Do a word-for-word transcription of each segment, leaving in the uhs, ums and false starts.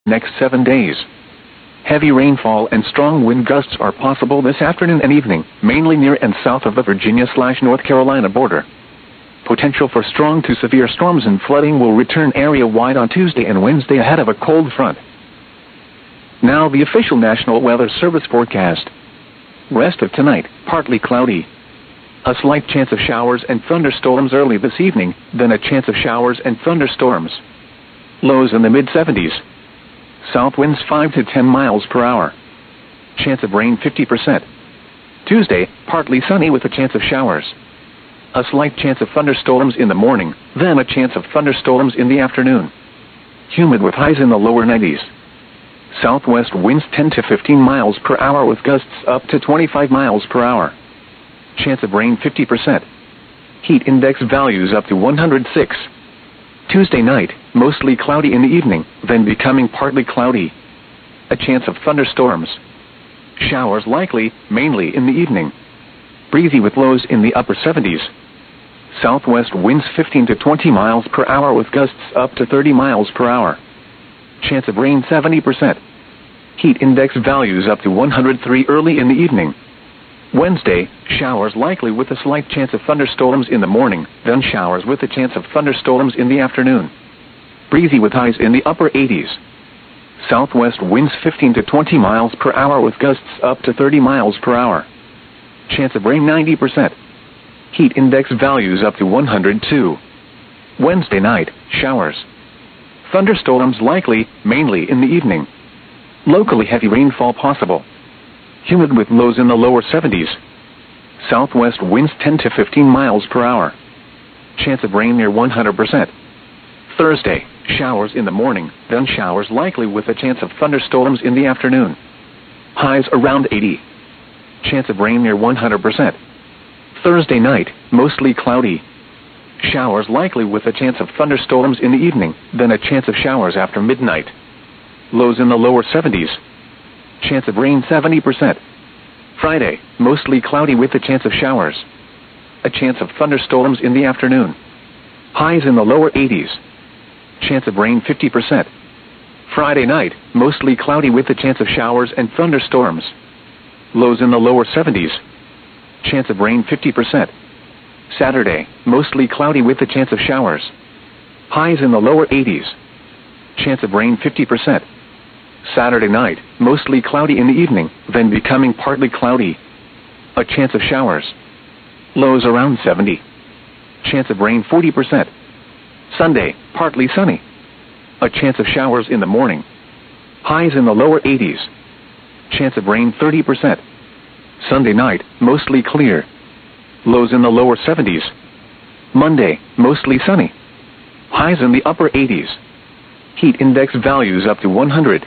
Next seven days. Heavy rainfall and strong wind gusts are possible this afternoon and evening, mainly near and south of the Virginia-North Carolina border. Potential for strong to severe storms and flooding will return area-wide on Tuesday and Wednesday ahead of a cold front. Now the official National Weather Service forecast. Rest of tonight, partly cloudy. A slight chance of showers and thunderstorms early this evening, then a chance of showers and thunderstorms. Lows in the mid seventies. South winds five to ten miles per hour. Chance of rain fifty percent. Tuesday, partly sunny with a chance of showers. A slight chance of thunderstorms in the morning, then a chance of thunderstorms in the afternoon. Humid with highs in the lower nineties. Southwest winds ten to fifteen miles per hour with gusts up to twenty-five miles per hour. Chance of rain fifty percent. Heat index values up to one hundred six. Tuesday night, mostly cloudy in the evening, then becoming partly cloudy. A chance of thunderstorms. Showers likely, mainly in the evening. Breezy with lows in the upper seventies. Southwest winds fifteen to twenty miles per hour with gusts up to thirty miles per hour. Chance of rain seventy percent. Heat index values up to one hundred three early in the evening. Wednesday, showers likely with a slight chance of thunderstorms in the morning, then showers with a chance of thunderstorms in the afternoon. Breezy with highs in the upper eighties. Southwest winds fifteen to twenty miles per hour with gusts up to thirty miles per hour. Chance of rain ninety percent. Heat index values up to one hundred two. Wednesday night, showers. Thunderstorms likely, mainly in the evening. Locally heavy rainfall possible. Humid with lows in the lower seventies. Southwest winds ten to fifteen miles per hour. Chance of rain near one hundred percent. Thursday, showers in the morning, then showers likely with a chance of thunderstorms in the afternoon. Highs around eighty. Chance of rain near one hundred percent. Thursday night, mostly cloudy. Showers likely with a chance of thunderstorms in the evening, then a chance of showers after midnight. Lows in the lower seventies. Chance of rain seventy percent. Friday, mostly cloudy with a chance of showers. A chance of thunderstorms in the afternoon. Highs in the lower eighties. Chance of rain fifty percent. Friday night, mostly cloudy with a chance of showers and thunderstorms. Lows in the lower seventies. Chance of rain fifty percent. Saturday, mostly cloudy with a chance of showers. Highs in the lower eighties. Chance of rain fifty percent. Saturday night, mostly cloudy in the evening, then becoming partly cloudy. A chance of showers. Lows around seventy. Chance of rain forty percent. Sunday, partly sunny. A chance of showers in the morning. Highs in the lower eighties. Chance of rain thirty percent. Sunday night, mostly clear. Lows in the lower seventies. Monday, mostly sunny. Highs in the upper eighties. Heat index values up to one hundred.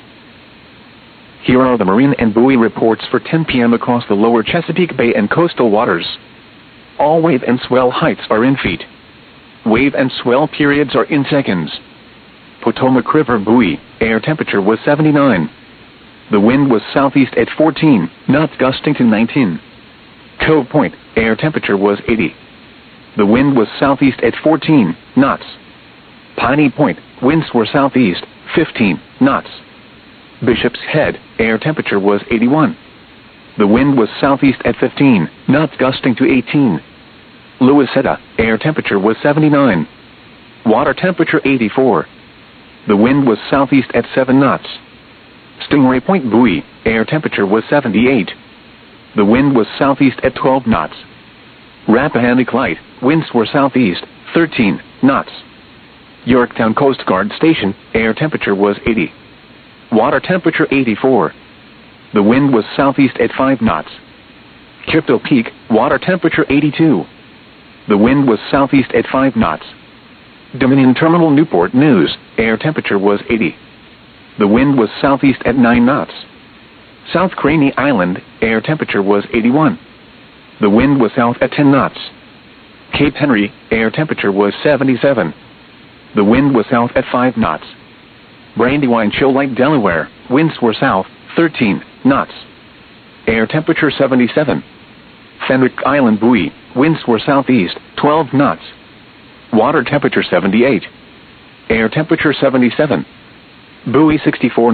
Here are the marine and buoy reports for ten p m across the lower Chesapeake Bay and coastal waters. All wave and swell heights are in feet. Wave and swell periods are in seconds. Potomac River buoy, air temperature was seventy-nine. The wind was southeast at fourteen, knots gusting to nineteen. Cove Point, air temperature was eighty. The wind was southeast at fourteen, knots. Piney Point, winds were southeast, fifteen, knots. Bishop's Head, air temperature was eighty-one. The wind was southeast at fifteen, knots gusting to eighteen. Louisetta, air temperature was seventy-nine. Water temperature eighty-four. The wind was southeast at seven knots. Stingray Point buoy, air temperature was seventy-eight. The wind was southeast at twelve knots. Rappahannock Light, winds were southeast, thirteen knots. Yorktown Coast Guard Station, air temperature was eighty. Water temperature eighty-four. The wind was southeast at five knots. Crypto Peak, water temperature eighty-two. The wind was southeast at five knots. Dominion Terminal Newport News, air temperature was eighty. The wind was southeast at nine knots. South Craney Island, air temperature was eighty-one. The wind was south at ten knots. Cape Henry, air temperature was seventy-seven. The wind was south at five knots. Brandywine Shoal Lake, Delaware, winds were south, thirteen knots. Air temperature seventy-seven. Fenwick Island buoy, winds were southeast, twelve knots. Water temperature seventy-eight. Air temperature seventy-seven. Buoy sixty-four